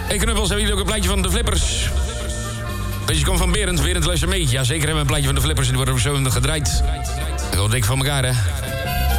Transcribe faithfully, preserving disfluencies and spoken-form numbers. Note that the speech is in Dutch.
Hey knuppels, hebben jullie ook een plaatje van de Flippers? Deze komt van Berend. Berend, luister mee. Ja, zeker hebben we een plaatje van de Flippers en die wordt ook zo gedraaid. Dat komt dik van elkaar, hè?